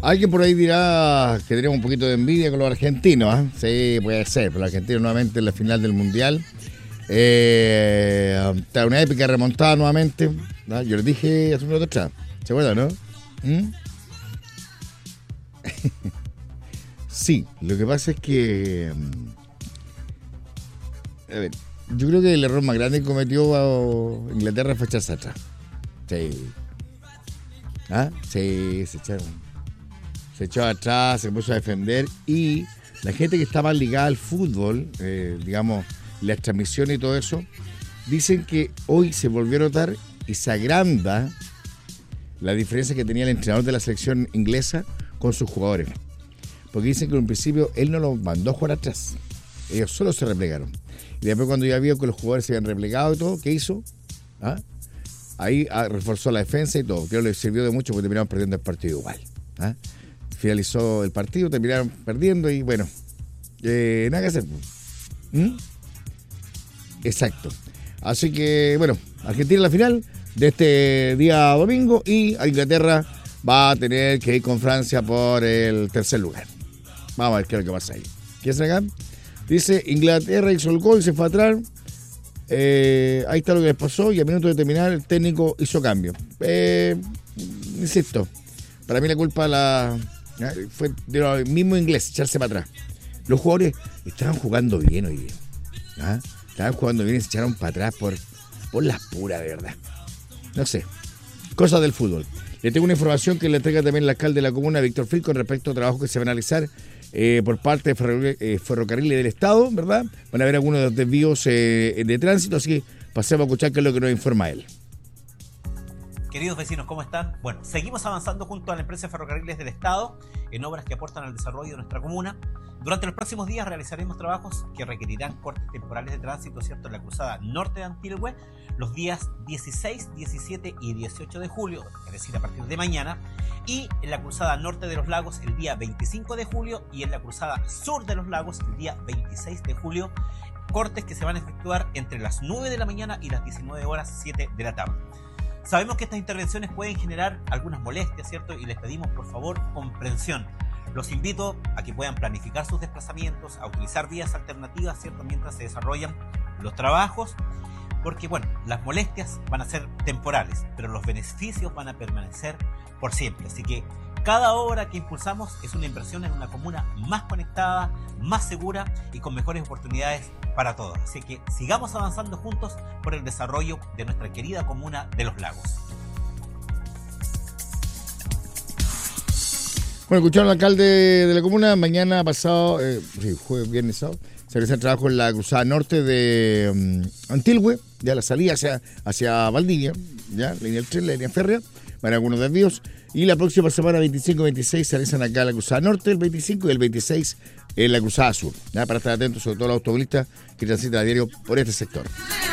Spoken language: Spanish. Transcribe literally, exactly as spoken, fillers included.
Alguien por ahí dirá que tenemos un poquito de envidia con los argentinos, ¿eh? Sí, puede ser, pero los argentinos nuevamente en la final del Mundial. Eh, está una épica remontada nuevamente, ¿no? Yo les dije hace un rato atrás, ¿se acuerdan, no? ¿Mm? Sí, lo que pasa es que... A ver, yo creo que el error más grande que cometió Inglaterra fue echarse atrás. Sí. ¿Ah? Sí, se echaron. Se echó atrás, se puso a defender y la gente que está más ligada al fútbol, eh, digamos, las transmisiones y todo eso, dicen que hoy se volvió a notar y se agranda la diferencia que tenía el entrenador de la selección inglesa con sus jugadores. Porque dicen que en un principio él no los mandó a jugar atrás. Ellos solo se replegaron. Y después cuando ya vio que los jugadores se habían replegado y todo, ¿qué hizo? ¿Ah? Ahí ah, reforzó la defensa y todo. Creo que le sirvió de mucho porque terminaron perdiendo el partido igual. ¿Ah? Finalizó el partido, terminaron perdiendo y bueno, eh, nada que hacer. ¿Mm? Exacto. Así que bueno, Argentina en la final de este día domingo y Inglaterra va a tener que ir con Francia por el tercer lugar. Vamos a ver qué es lo que pasa ahí. ¿Qué es acá? Dice Inglaterra hizo el gol, se fue atrás. Eh, ahí está lo que les pasó y a minuto de terminar el técnico hizo cambio. Eh, insisto, para mí la culpa la fue del mismo inglés, echarse para atrás. Los jugadores estaban jugando bien hoy día. ¿Ah? Estaban jugando bien y se echaron para atrás por, por las puras, de verdad. No sé, cosas del fútbol. Le tengo una información que le entrega también el alcalde de la comuna, Víctor Fil, con respecto a trabajo que se va a analizar eh, por parte de ferrocarriles eh, ferrocarriles del Estado, ¿verdad? Van a haber algunos de los desvíos eh, de tránsito, así que pasemos a escuchar qué es lo que nos informa él. Queridos vecinos, ¿cómo están? Bueno, seguimos avanzando junto a la empresa Ferrocarriles del Estado en obras que aportan al desarrollo de nuestra comuna. Durante los próximos días realizaremos trabajos que requerirán cortes temporales de tránsito, ¿cierto?, en la cruzada norte de Antilhue, los días dieciséis, diecisiete y dieciocho de julio, es decir, a partir de mañana, y en la cruzada norte de los lagos el día veinticinco de julio y en la cruzada sur de los lagos el día veintiséis de julio, cortes que se van a efectuar entre las nueve de la mañana y las diecinueve horas siete de la tarde. Sabemos que estas intervenciones pueden generar algunas molestias, ¿cierto? Y les pedimos, por favor, comprensión. Los invito a que puedan planificar sus desplazamientos, a utilizar vías alternativas, ¿cierto?, mientras se desarrollan los trabajos, porque, bueno, las molestias van a ser temporales, pero los beneficios van a permanecer por siempre. Así que cada obra que impulsamos es una inversión en una comuna más conectada, más segura y con mejores oportunidades para todos. Así que sigamos avanzando juntos por el desarrollo de nuestra querida comuna de Los Lagos. Bueno, escucharon al alcalde de la comuna. Mañana pasado, eh, sí, jueves, viernes, sábado, se realiza el trabajo en la cruzada norte de um, Antilhue, ya la salida hacia, hacia Valdivia, ya, línea del tren, la línea férrea, van algunos desvíos. Y la próxima semana, veinticinco y veintiséis, se realizan acá la cruzada norte, el veinticinco y el veintiséis en la cruzada sur, ¿ya? Para estar atentos, sobre todo los automovilistas que transitan a diario por este sector.